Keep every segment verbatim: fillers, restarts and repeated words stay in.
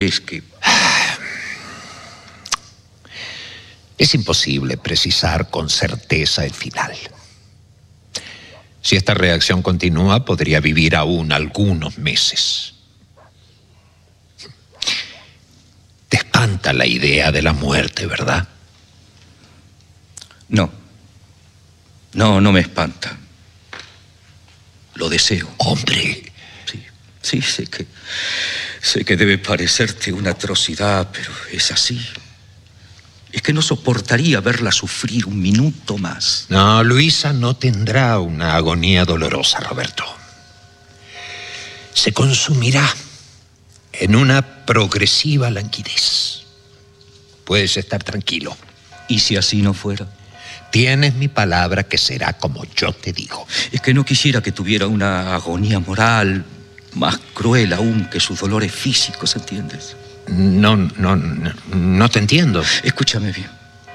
crees que...? Es imposible precisar con certeza el final. Si esta reacción continúa, podría vivir aún algunos meses. Te espanta la idea de la muerte, ¿verdad? No. No, no me espanta. Lo deseo. Hombre. Sí, sí, sé que... Sé que debe parecerte una atrocidad, pero es así. Es que no soportaría verla sufrir un minuto más. No, Luisa no tendrá una agonía dolorosa, Roberto. Se consumirá en una progresiva languidez. Puedes estar tranquilo. ¿Y si así no fuera? Tienes mi palabra que será como yo te digo. Es que no quisiera que tuviera una agonía moral más cruel aún que sus dolores físicos, ¿entiendes? No, no, no, no te entiendo. Escúchame bien.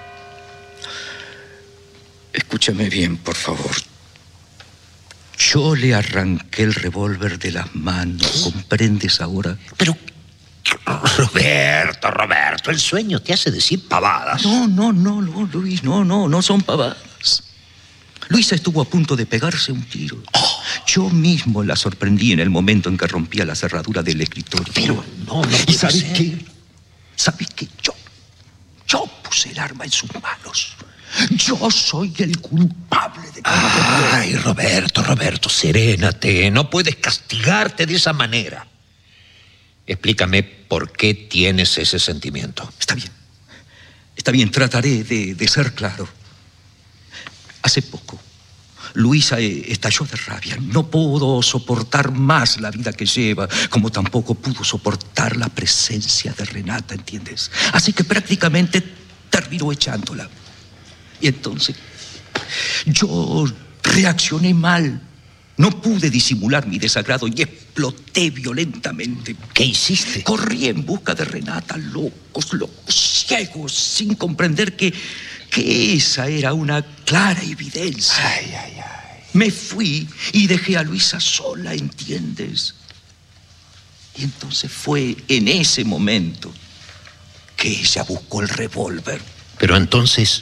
Escúchame bien, por favor. Yo le arranqué el revólver de las manos. ¿Comprendes ahora? Pero, Roberto, Roberto, el sueño te hace decir pavadas. No, no, no, no, Luis, no, no, no son pavadas. Luisa estuvo a punto de pegarse un tiro. Oh. Yo mismo la sorprendí en el momento en que rompía la cerradura del escritorio. Pero no, no ¿Y sabes ser. qué? ¿Sabes qué? Yo, yo puse el arma en sus manos. Yo soy el culpable de... Ay, Roberto, Roberto, serénate. No puedes castigarte de esa manera. Explícame por qué tienes ese sentimiento. Está bien. Está bien, trataré de, de ser claro. Hace poco, Luisa estalló de rabia. No pudo soportar más la vida que lleva, como tampoco pudo soportar la presencia de Renata, ¿entiendes? Así que prácticamente terminó echándola. Y entonces, yo reaccioné mal. No pude disimular mi desagrado y exploté violentamente. ¿Qué hiciste? Corrí en busca de Renata, locos, locos, ciegos, sin comprender que... que esa era una clara evidencia. Ay, ay, ay. Me fui y dejé a Luisa sola, ¿entiendes? Y entonces fue en ese momento que ella buscó el revólver. Pero entonces,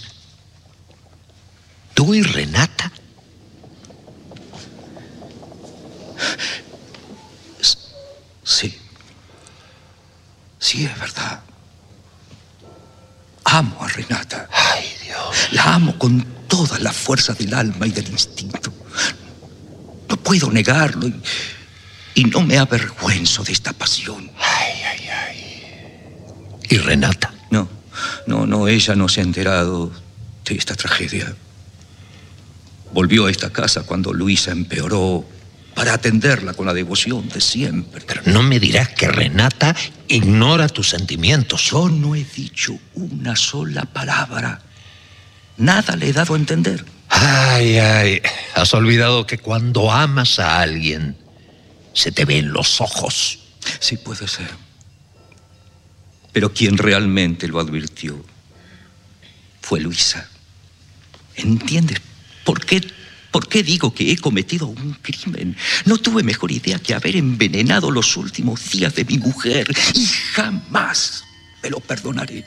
¿tú y Renata? Sí. Sí, es verdad. Amo a Renata. Ay, Dios. La amo con todas las fuerzas del alma y del instinto. No puedo negarlo y, y no me avergüenzo de esta pasión. Ay, ay, ay. ¿Y Renata? No, no, no, ella no se ha enterado de esta tragedia. Volvió a esta casa cuando Luisa empeoró para atenderla con la devoción de siempre. Pero no me dirás que Renata ignora tus sentimientos. Yo no he dicho una sola palabra. Nada le he dado a entender. Ay, ay. Has olvidado que cuando amas a alguien, se te ven los ojos. Sí, puede ser. Pero quien realmente lo advirtió fue Luisa. ¿Entiendes por qué? ¿Por qué digo que he cometido un crimen? No tuve mejor idea que haber envenenado los últimos días de mi mujer y jamás me lo perdonaré.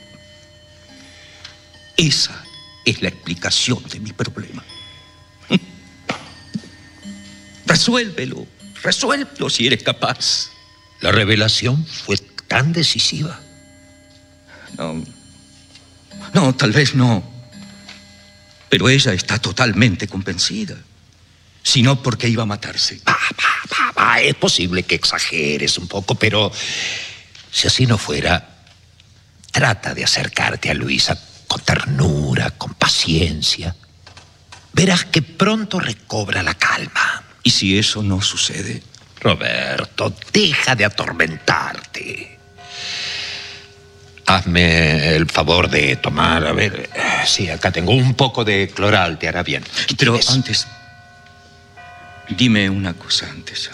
Esa es la explicación de mi problema. Resuélvelo, resuélvelo si eres capaz. La revelación fue tan decisiva. No, no, tal vez no. Pero ella está totalmente convencida. Si no, ¿por qué iba a matarse? Ah, ah, ah, ah, es posible que exageres un poco, pero si así no fuera, trata de acercarte a Luisa con ternura, con paciencia. Verás que pronto recobra la calma. ¿Y si eso no sucede? Roberto, deja de atormentarte. Hazme el favor de tomar, a ver, sí, acá tengo un poco de cloral, te hará bien. Pero ¿Ves? antes, dime una cosa antes.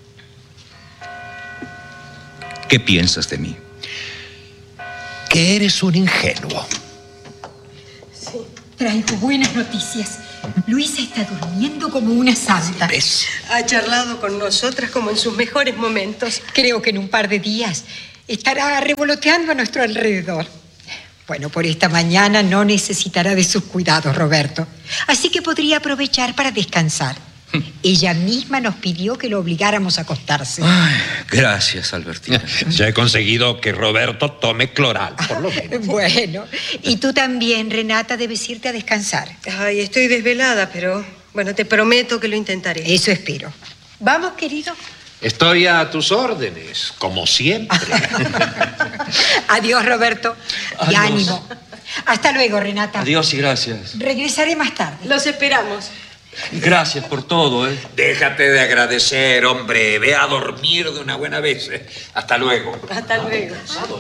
¿Qué piensas de mí? Que eres un ingenuo. Sí, traigo buenas noticias. Luisa está durmiendo como una santa. ¿Ves? Ha charlado con nosotras como en sus mejores momentos. Creo que en un par de días estará revoloteando a nuestro alrededor. Bueno, por esta mañana no necesitará de sus cuidados, Roberto. Así que podría aprovechar para descansar. Ella misma nos pidió que lo obligáramos a acostarse. Ay, gracias, Albertina. Ya he conseguido que Roberto tome cloral, por lo menos. Bueno, y tú también, Renata, debes irte a descansar. Ay, estoy desvelada, pero bueno, te prometo que lo intentaré. Eso espero. Vamos, querido. Estoy a tus órdenes, como siempre. Adiós, Roberto. Y Adiós. ánimo. Hasta luego, Renata. Adiós y gracias. Regresaré más tarde. Los esperamos. Gracias por todo, ¿eh? Déjate de agradecer, hombre. Ve a dormir de una buena vez. Hasta luego. Hasta luego.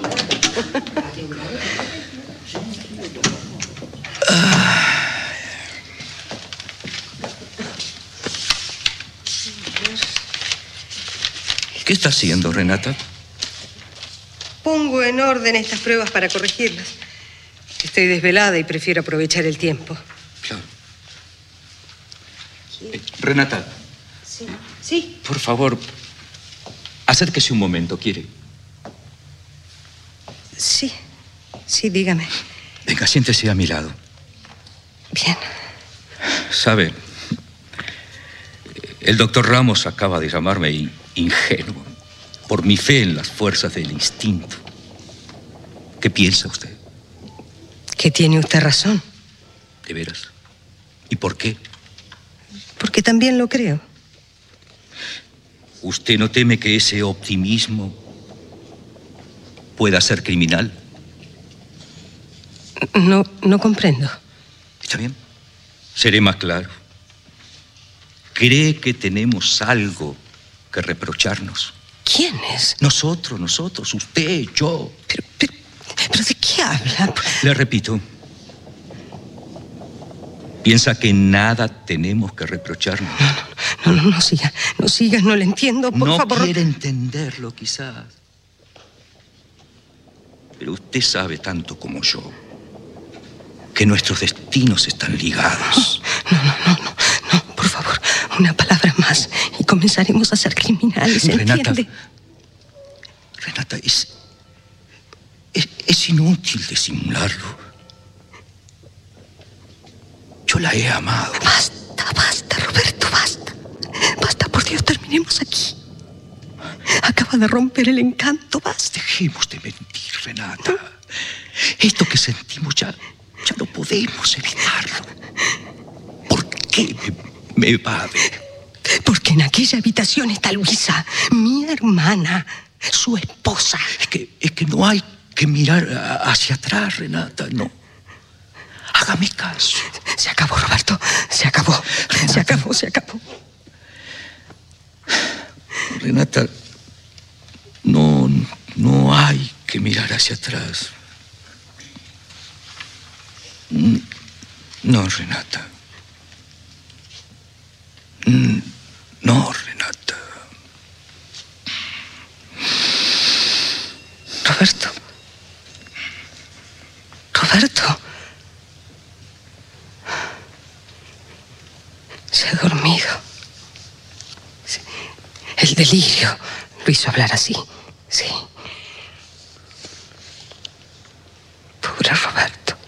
¿Qué está haciendo, Renata? Pongo en orden estas pruebas para corregirlas. Estoy desvelada y prefiero aprovechar el tiempo. Claro. Eh, Renata, Sí. Sí. por favor, acérquese un momento, ¿quiere? Sí. Sí, dígame. Venga, siéntese a mi lado. Bien. ¿Sabe? El doctor Ramos acaba de llamarme in- ingenuo por mi fe en las fuerzas del instinto. ¿Qué piensa usted? Que tiene usted razón. ¿De veras? ¿Y por qué? Porque también lo creo. ¿Usted no teme que ese optimismo pueda ser criminal? No, no comprendo. ¿Está bien? Seré más claro. ¿Cree que tenemos algo que reprocharnos? ¿Quiénes? Nosotros, nosotros, usted, yo. Pero, pero, pero ¿de qué habla? Le repito. ¿Piensa que nada tenemos que reprocharnos? No, no, no, no siga. No sigas, no le entiendo, por no favor. quiere entenderlo, quizás. Pero usted sabe tanto como yo que nuestros destinos están ligados. No, no, no, no, no, por favor, una palabra más y comenzaremos a ser criminales, Renata, ¿entiende? Renata, es, es, es inútil disimularlo. Yo la he amado. Basta, basta, Roberto, basta. Basta, por Dios, terminemos aquí. Acaba de romper el encanto, basta. Dejemos de mentir, Renata. Esto que sentimos ya, ya no podemos evitarlo. ¿Por qué me, me evade? Porque en aquella habitación está Luisa, mi hermana, su esposa. Es que, es que no hay que mirar a- hacia atrás, Renata, no. Hágame caso. Se acabó, Roberto, se acabó. Se acabó, se acabó. Renata, no, no hay que mirar hacia atrás. No, Renata. No, Renata. Roberto. Roberto. Se ha dormido. Sí. El delirio lo hizo hablar así. Sí. Pobre Roberto.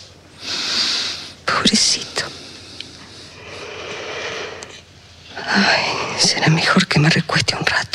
Pobrecito. Ay, será mejor que me recueste un rato.